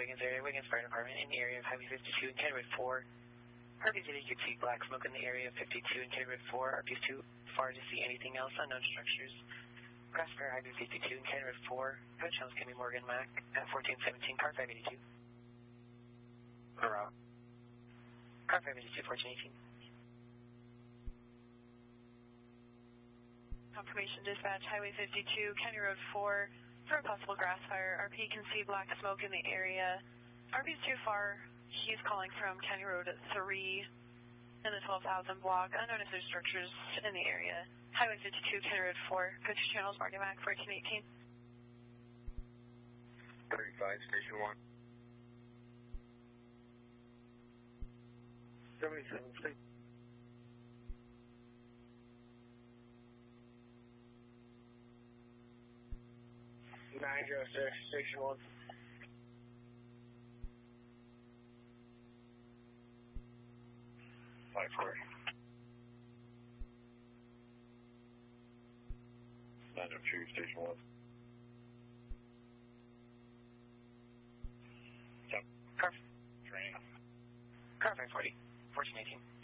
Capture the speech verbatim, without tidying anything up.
Wiggins area, Wiggins Fire Department in the area of Highway fifty-two and County Road four. R P Z, you can see black smoke in the area of fifty-two and County Road four. R P is too far to see anything else. Unknown structures. Grass Fire, Highway fifty-two and County Road four. Code channels can be Morgan Mac at fourteen seventeen, car five eighty-two. Around. Car five eighty-two, fourteen eighteen. Confirmation dispatch, Highway fifty-two, County Road four. For a possible grass fire, R P can see black smoke in the area. R P is too far. He's calling from County Road three in the twelve thousand block. Unknown if there's structures in the area. Highway fifty-two, County Road four. Go to channels, Morgan Mac, fourteen eighteen. thirty-five, Station one. seventy-seven, Station. nine zero six, Station one. five four. nine oh two, Station one. Car, Train. car five forty, fourteen eighteen.